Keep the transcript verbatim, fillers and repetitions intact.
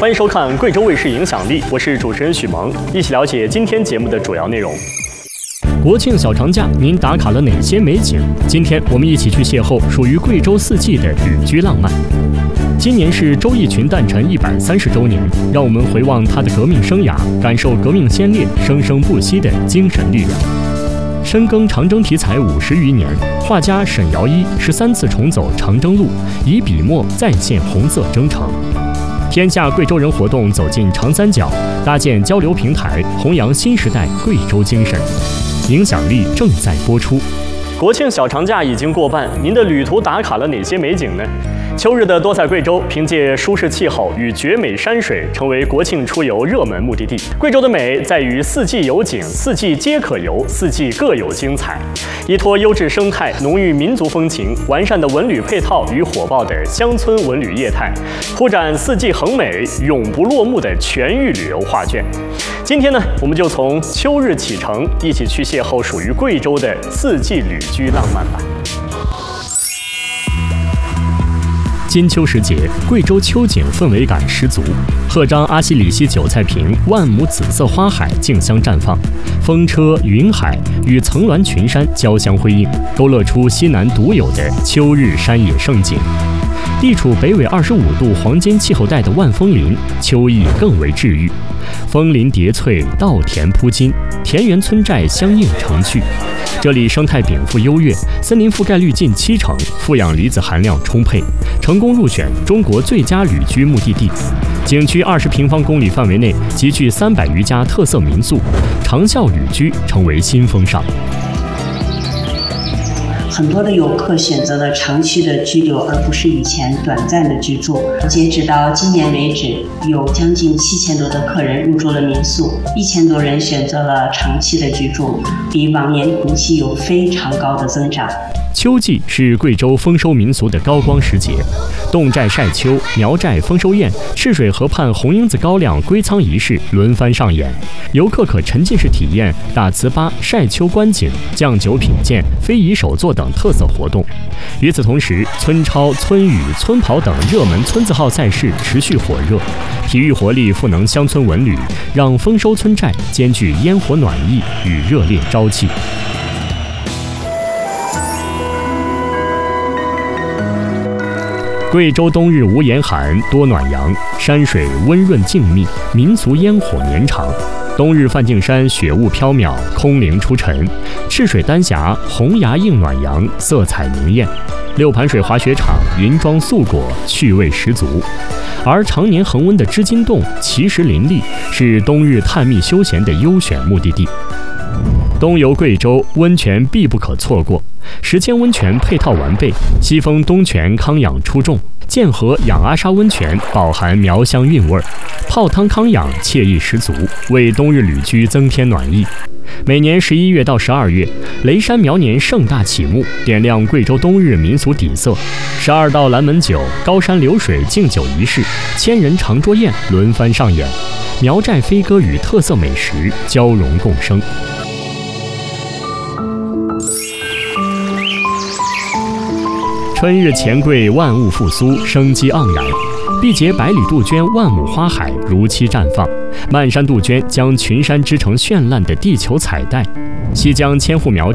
欢迎收看贵州卫视影响力，我是主持人许萌，一起了解今天节目的主要内容。国庆小长假，您打卡了哪些美景？今天我们一起去邂逅属于贵州四季的旅居浪漫。今年是周逸群诞辰一百三十周年，让我们回望他的革命生涯，感受革命先烈生生不息的精神力量。深耕长征题材五十余年，画家沈尧一十三次重走长征路，以笔墨再现红色征程。天下贵州人活动走进长三角，搭建交流平台，弘扬新时代贵州精神。影响力正在播出。国庆小长假已经过半，您的旅途打卡了哪些美景呢？秋日的多彩贵州，凭借舒适气候与绝美山水，成为国庆出游热门目的地。贵州的美在于四季有景，四季皆可游，四季各有精彩。依托优质生态、浓郁民族风情、完善的文旅配套与火爆的乡村文旅业态，铺展四季恒美、永不落幕的全域旅游画卷。今天呢，我们就从秋日启程，一起去邂逅属于贵州的四季旅居浪漫吧。金秋时节，贵州秋景氛围感十足。鹤章阿西里西韭菜坪，万亩紫色花海竞相绽放，风车、云海与层峦群山交相辉映，勾勒出西南独有的秋日山野胜景。地处北纬二十五度黄金气候带的万峰林，秋意更为治愈。枫林叠翠，稻田铺金，田园村寨相映成趣。这里生态禀赋优越，森林覆盖率近七成，负氧离子含量充沛，成功入选中国最佳旅居目的地。景区二十平方公里范围内集聚三百余家特色民宿，长效旅居成为新风尚。 很多的游客选择了长期的居留，而不是以前短暂的居住。截止到今年为止，有将近七千多的客人入住了民宿，一千多人选择了长期的居住，比往年同期有非常高的增长。 秋季是贵州丰收民俗的高光时节，侗寨晒秋、苗寨丰收宴、赤水河畔红缨子高粱归仓仪式轮番上演，游客可沉浸式体验打糍粑、晒秋观景、酱酒品鉴、非遗手作等特色活动。与此同时，村超、村羽、村跑等热门村字号赛事持续火热，体育活力赋能乡村文旅，让丰收村寨兼具烟火暖意与热烈朝气。贵州冬日无严寒，多暖阳，山水温润静谧，民俗烟火绵长。冬日梵净山雪雾飘渺，空灵出尘；赤水丹霞红崖映暖阳，色彩明艳。六盘水滑雪场云装素裹，趣味十足。而常年恒温的织金洞奇石林立，是冬日探秘休闲的优选目的地。冬游贵州，温泉必不可错过。十间温泉配套完备，西风东泉康养出众，剑河养阿沙温泉饱含苗乡韵味，泡汤康养惬意十足，为冬日旅居增添暖意。每年十一月到十二月，雷山苗年盛大启幕，点亮贵州冬日民俗底色。十二道蓝门酒、高山流水敬酒仪式、千人长桌宴轮番上演，苗寨飞歌与特色美食交融共生。春日钱柜万物复苏，生机盎然。碧节百里杜鹃万亩花海如期绽放，漫山杜鹃将群山织成绚烂的地球彩带。西江千户苗